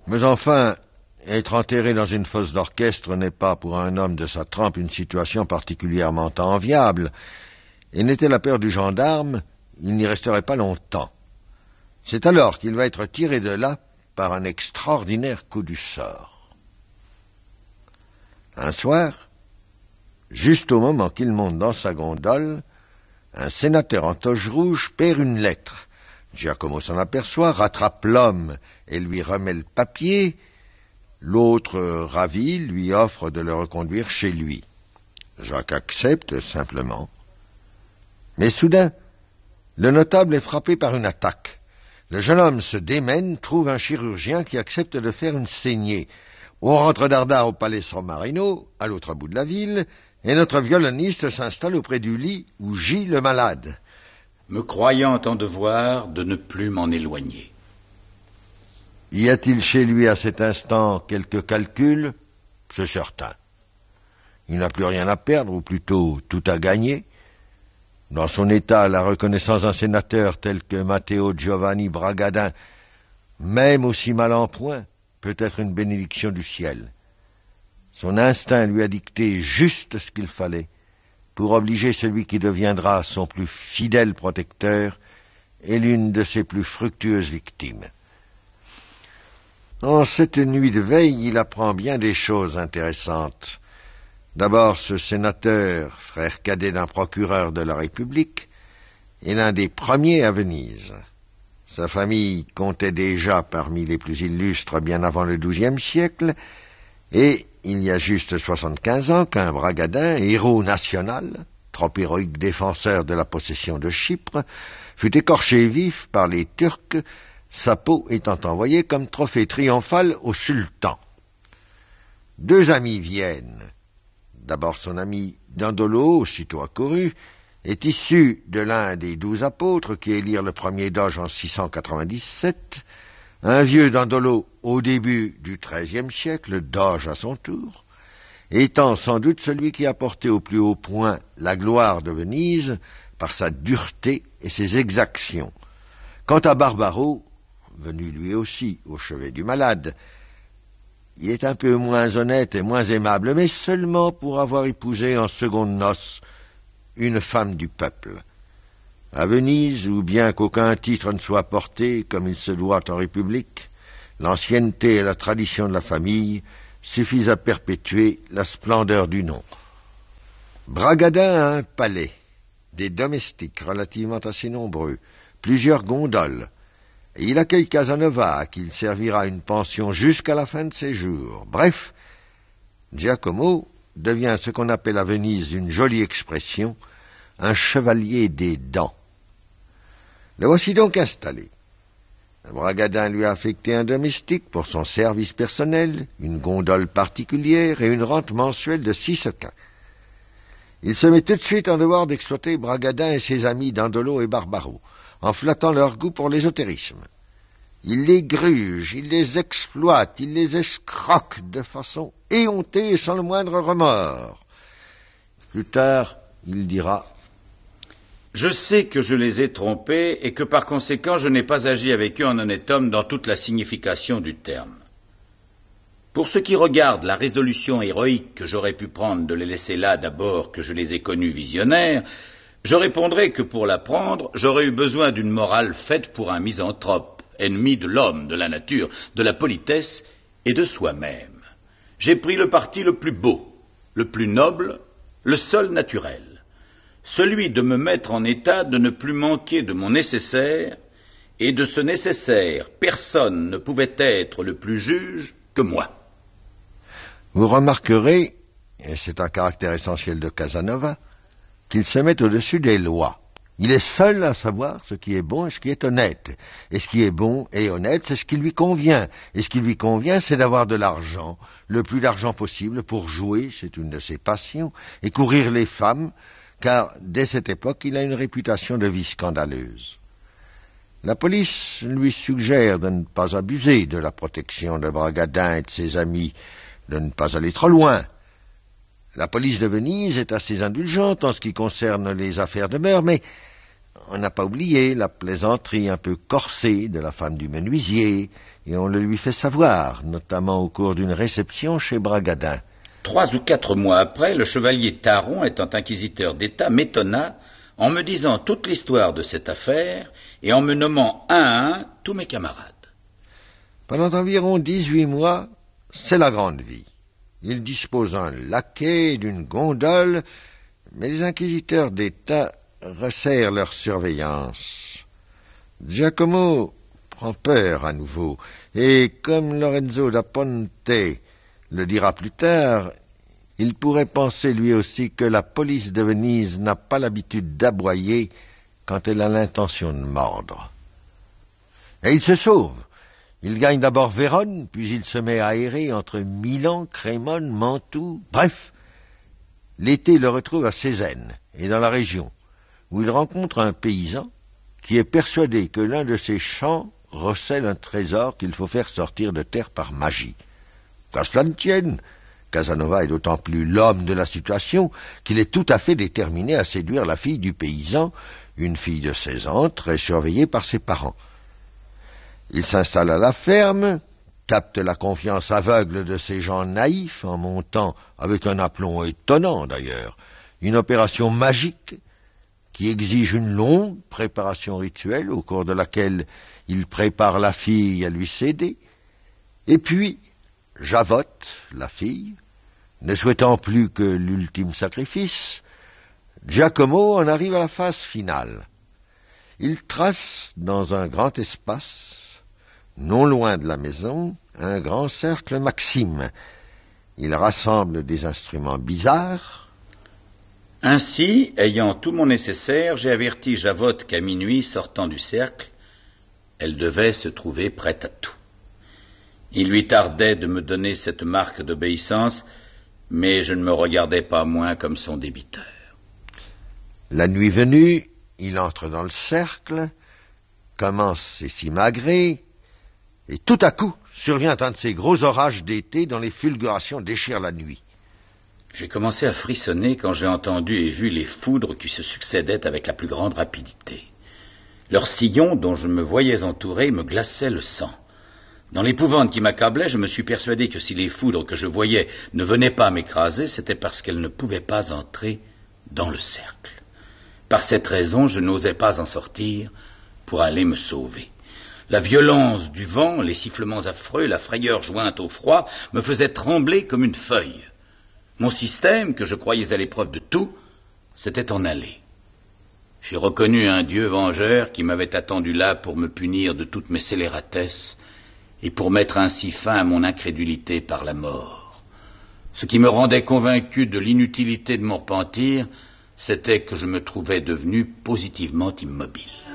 Mais enfin, être enterré dans une fosse d'orchestre n'est pas pour un homme de sa trempe une situation particulièrement enviable, et n'était la peur du gendarme, il n'y resterait pas longtemps. C'est alors qu'il va être tiré de là par un extraordinaire coup du sort. Un soir, juste au moment qu'il monte dans sa gondole, un sénateur en toge rouge perd une lettre. Giacomo s'en aperçoit, rattrape l'homme et lui remet le papier. L'autre, ravi, lui offre de le reconduire chez lui. Jacques accepte simplement. Mais soudain, le notable est frappé par une attaque. Le jeune homme se démène, trouve un chirurgien qui accepte de faire une saignée. On rentre dardard au palais San Marino, à l'autre bout de la ville, et notre violoniste s'installe auprès du lit où gît le malade. Me croyant en devoir de ne plus m'en éloigner. Y a-t-il chez lui à cet instant quelques calculs? C'est certain. Il n'a plus rien à perdre, ou plutôt tout à gagner. Dans son état, la reconnaissance d'un sénateur tel que Matteo Giovanni Bragadin, même aussi mal en point, peut être une bénédiction du ciel. Son instinct lui a dicté juste ce qu'il fallait pour obliger celui qui deviendra son plus fidèle protecteur et l'une de ses plus fructueuses victimes. En cette nuit de veille, il apprend bien des choses intéressantes. D'abord, ce sénateur, frère cadet d'un procureur de la République, est l'un des premiers à Venise. Sa famille comptait déjà parmi les plus illustres bien avant le XIIe siècle, et il y a juste 75 ans qu'un Bragadin, héros national, trop héroïque défenseur de la possession de Chypre, fut écorché vif par les Turcs, sa peau étant envoyée comme trophée triomphal au sultan. Deux amis viennent. D'abord son ami Dandolo, aussitôt accouru, est issu de l'un des 12 apôtres qui élirent le premier doge en 697, un vieux Dandolo au début du XIIIe siècle, doge à son tour, étant sans doute celui qui a porté au plus haut point la gloire de Venise par sa dureté et ses exactions. Quant à Barbaro, venu lui aussi au chevet du malade, il est un peu moins honnête et moins aimable, mais seulement pour avoir épousé en secondes noces une femme du peuple. À Venise, où bien qu'aucun titre ne soit porté, comme il se doit en République, l'ancienneté et la tradition de la famille suffisent à perpétuer la splendeur du nom. Bragadin a un palais, des domestiques relativement assez nombreux, plusieurs gondoles, et il accueille Casanova, à qui il servira une pension jusqu'à la fin de ses jours. Bref, Giacomo devient ce qu'on appelle à Venise une jolie expression, un chevalier des dents. Le voici donc installé. Le Bragadin lui a affecté un domestique pour son service personnel, une gondole particulière et une rente mensuelle de 6 sequins. Il se met tout de suite en devoir d'exploiter Bragadin et ses amis Dandolo et Barbaro, en flattant leur goût pour l'ésotérisme. Il les gruge, il les exploite, il les escroque de façon éhontée et sans le moindre remords. Plus tard, il dira: Je sais que je les ai trompés et que par conséquent je n'ai pas agi avec eux en honnête homme dans toute la signification du terme. Pour ce qui regarde la résolution héroïque que j'aurais pu prendre de les laisser là d'abord que je les ai connus visionnaires, je répondrai que pour la prendre, j'aurais eu besoin d'une morale faite pour un misanthrope, ennemi de l'homme, de la nature, de la politesse et de soi-même. J'ai pris le parti le plus beau, le plus noble, le seul naturel, celui de me mettre en état de ne plus manquer de mon nécessaire, et de ce nécessaire, personne ne pouvait être le plus juge que moi. Vous remarquerez, et c'est un caractère essentiel de Casanova, qu'il se met au-dessus des lois. Il est seul à savoir ce qui est bon et ce qui est honnête. Et ce qui est bon et honnête, c'est ce qui lui convient. Et ce qui lui convient, c'est d'avoir de l'argent, le plus d'argent possible pour jouer, c'est une de ses passions, et courir les femmes, car dès cette époque, il a une réputation de vie scandaleuse. La police lui suggère de ne pas abuser de la protection de Bragadin et de ses amis, de ne pas aller trop loin. La police de Venise est assez indulgente en ce qui concerne les affaires de mœurs, mais on n'a pas oublié la plaisanterie un peu corsée de la femme du menuisier, et on le lui fait savoir, notamment au cours d'une réception chez Bragadin. 3 ou 4 mois après, le chevalier Taron, étant inquisiteur d'État, m'étonna en me disant toute l'histoire de cette affaire et en me nommant un à un tous mes camarades. Pendant environ 18 mois, c'est la grande vie. Il dispose d'un laquais, d'une gondole, mais les inquisiteurs d'État resserrent leur surveillance. Giacomo prend peur à nouveau, et comme Lorenzo da Ponte le dira plus tard, il pourrait penser lui aussi que la police de Venise n'a pas l'habitude d'aboyer quand elle a l'intention de mordre. Et il se sauve. Il gagne d'abord Vérone, puis il se met à errer entre Milan, Crémone, Mantoue, bref. L'été le retrouve à Cézanne et dans la région, où il rencontre un paysan qui est persuadé que l'un de ses champs recèle un trésor qu'il faut faire sortir de terre par magie. Qu'à cela ne tienne, Casanova est d'autant plus l'homme de la situation qu'il est tout à fait déterminé à séduire la fille du paysan, une fille de 16 ans, très surveillée par ses parents. Il s'installe à la ferme, capte la confiance aveugle de ces gens naïfs en montant, avec un aplomb étonnant d'ailleurs, une opération magique qui exige une longue préparation rituelle au cours de laquelle il prépare la fille à lui céder, et puis Javotte, la fille, ne souhaitant plus que l'ultime sacrifice, Giacomo en arrive à la phase finale. Il trace dans un grand espace, non loin de la maison, un grand cercle maxime. Il rassemble des instruments bizarres. Ainsi, ayant tout mon nécessaire, j'ai averti Javotte qu'à minuit, sortant du cercle, elle devait se trouver prête à tout. Il lui tardait de me donner cette marque d'obéissance, mais je ne me regardais pas moins comme son débiteur. La nuit venue, il entre dans le cercle, commence ses simagrées, et tout à coup survient un de ces gros orages d'été dont les fulgurations déchirent la nuit. J'ai commencé à frissonner quand j'ai entendu et vu les foudres qui se succédaient avec la plus grande rapidité. Leurs sillons, dont je me voyais entouré, me glaçaient le sang. Dans l'épouvante qui m'accablait, je me suis persuadé que si les foudres que je voyais ne venaient pas m'écraser, c'était parce qu'elles ne pouvaient pas entrer dans le cercle. Par cette raison, je n'osais pas en sortir pour aller me sauver. La violence du vent, les sifflements affreux, la frayeur jointe au froid me faisaient trembler comme une feuille. Mon système, que je croyais à l'épreuve de tout, s'était en allé. J'ai reconnu un Dieu vengeur qui m'avait attendu là pour me punir de toutes mes scélératesses et pour mettre ainsi fin à mon incrédulité par la mort. Ce qui me rendait convaincu de l'inutilité de mon repentir, c'était que je me trouvais devenu positivement immobile.